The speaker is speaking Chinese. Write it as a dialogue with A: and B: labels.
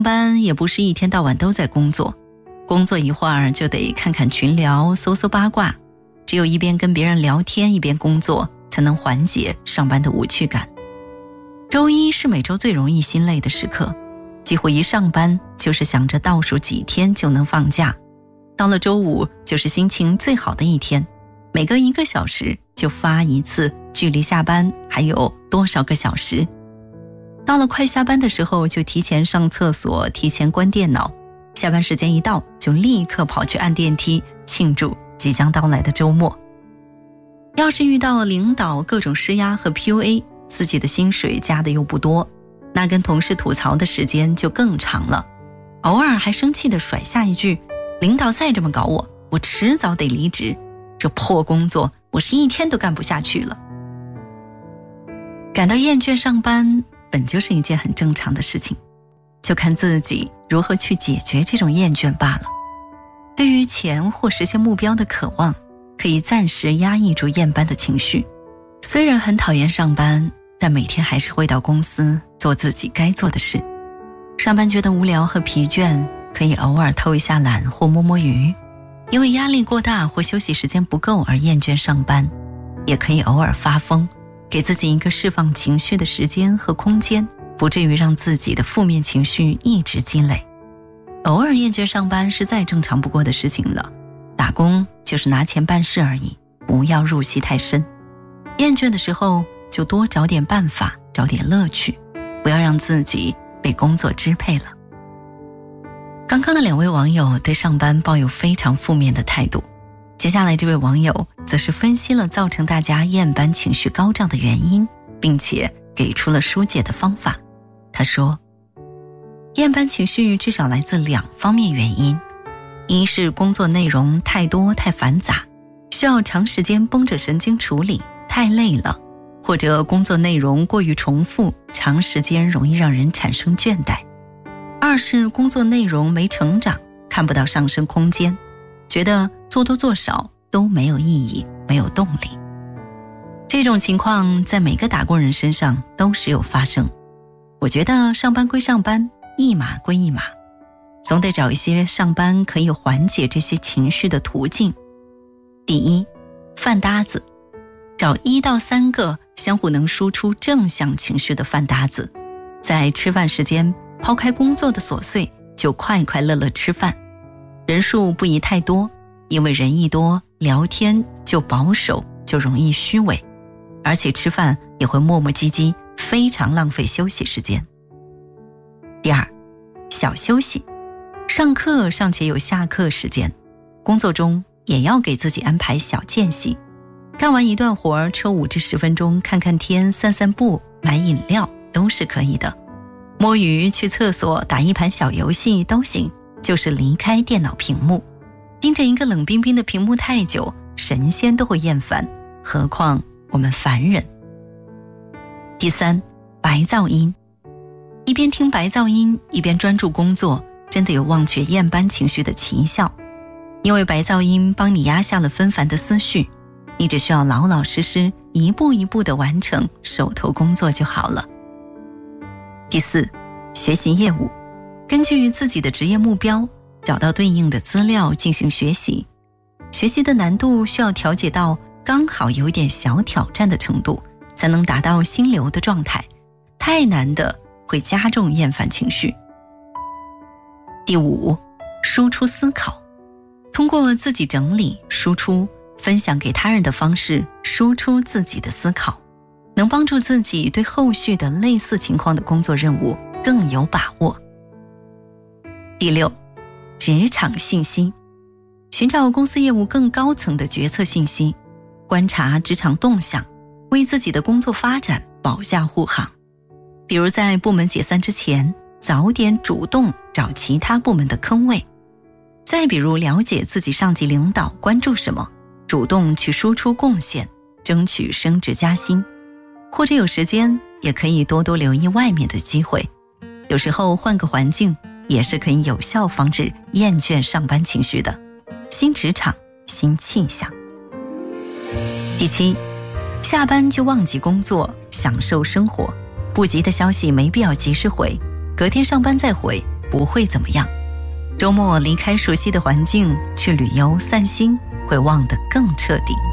A: 班也不是一天到晚都在工作，工作一会儿就得看看群聊，搜搜八卦，只有一边跟别人聊天一边工作，才能缓解上班的无趣感。周一是每周最容易心累的时刻，几乎一上班就是想着倒数几天就能放假，到了周五就是心情最好的一天，每隔1个小时就发一次距离下班还有多少个小时。到了快下班的时候就提前上厕所，提前关电脑，下班时间一到就立刻跑去按电梯，庆祝即将到来的周末。要是遇到领导各种施压和 PUA， 自己的薪水加的又不多，那跟同事吐槽的时间就更长了，偶尔还生气地甩下一句，领导再这么搞我，我迟早得离职，这破工作我是一天都干不下去了。感到厌倦上班本就是一件很正常的事情，就看自己如何去解决这种厌倦罢了。对于钱或实现目标的渴望，可以暂时压抑住厌班的情绪。虽然很讨厌上班，但每天还是会到公司做自己该做的事。上班觉得无聊和疲倦，可以偶尔偷一下懒或摸摸鱼。因为压力过大或休息时间不够而厌倦上班，也可以偶尔发疯，给自己一个释放情绪的时间和空间，不至于让自己的负面情绪一直积累。偶尔厌倦上班是再正常不过的事情了，打工就是拿钱办事而已，不要入戏太深。厌倦的时候就多找点办法，找点乐趣，不要让自己被工作支配了。刚刚的2位网友对上班抱有非常负面的态度，接下来这位网友则是分析了造成大家厌班情绪高涨的原因，并且给出了疏解的方法。他说，厌班情绪至少来自2方面原因，一是工作内容太多太繁杂，需要长时间绷着神经处理，太累了，或者工作内容过于重复，长时间容易让人产生倦怠。二是工作内容没成长，看不到上升空间，觉得做多做少都没有意义，没有动力。这种情况在每个打工人身上都时有发生。我觉得上班归上班，一码归一码，总得找一些上班可以缓解这些情绪的途径。第一，饭搭子，找1到3个相互能输出正向情绪的饭搭子，在吃饭时间抛开工作的琐碎，就快快乐乐吃饭。人数不宜太多，因为人一多，聊天就保守，就容易虚伪，而且吃饭也会磨磨唧唧，非常浪费休息时间。第二，小休息，上课尚且有下课时间，工作中也要给自己安排小间隙，干完一段活抽5至10分钟看看天，散散步，买饮料都是可以的。摸鱼，去厕所，打一盘小游戏都行，就是离开电脑屏幕。盯着一个冷冰冰的屏幕太久，神仙都会厌烦，何况我们凡人。第三，白噪音，一边听白噪音一边专注工作，真的有忘却厌班情绪的奇效。因为白噪音帮你压下了纷繁的思绪，你只需要老老实实一步一步地完成手头工作就好了。第四，学习业务，根据自己的职业目标，找到对应的资料进行学习。学习的难度需要调节到刚好有一点小挑战的程度，才能达到心流的状态，太难的会加重厌烦情绪。第五，输出思考，通过自己整理、输出、分享给他人的方式输出自己的思考，能帮助自己对后续的类似情况的工作任务更有把握。第六，职场信息，寻找公司业务更高层的决策信息，观察职场动向，为自己的工作发展保驾护航。比如在部门解散之前，早点主动找其他部门的坑位。再比如了解自己上级领导关注什么，主动去输出贡献，争取升职加薪。或者有时间也可以多多留意外面的机会，有时候换个环境也是可以有效防止厌倦上班情绪的。新职场，新气象。第七，下班就忘记工作，享受生活，不急的消息没必要及时回，隔天上班再回， 不会怎么样。周末离开熟悉的环境，去旅游散心，会忘得更彻底。